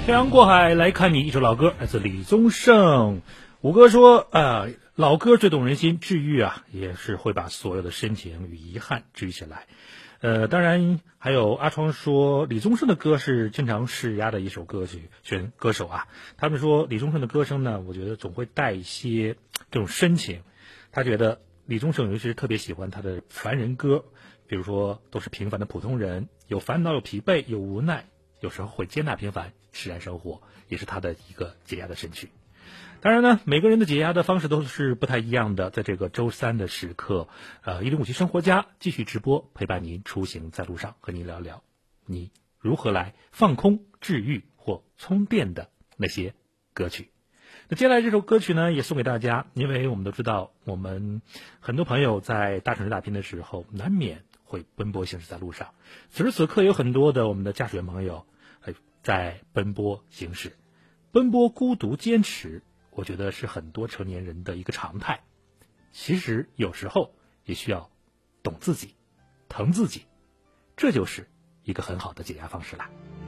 漂洋过海来看你，一首老歌来自李宗盛。五哥说老歌最动人心，治愈也是会把所有的深情与遗憾治愈起来。当然还有阿窗说李宗盛的歌是经常释压的一首歌手他们说李宗盛的歌声呢，我觉得总会带一些这种深情。他觉得李宗盛尤其是特别喜欢他的凡人歌，比如说都是平凡的普通人，有烦恼有疲惫有无奈，有时候会接纳平凡释然生活，也是他的一个解压的神曲。当然呢，每个人的解压的方式都是不太一样的。在这个周三的时刻，105.7生活家继续直播，陪伴您出行在路上，和您聊聊你如何来放空、治愈或充电的那些歌曲。那接下来这首歌曲呢，也送给大家，因为我们都知道，我们很多朋友在大城市打拼的时候，难免会奔波行驶在路上。此时此刻，有很多的我们的驾驶员朋友在奔波行驶，奔波孤独坚持，我觉得是很多成年人的一个常态。其实有时候也需要懂自己，疼自己，这就是一个很好的解压方式啦。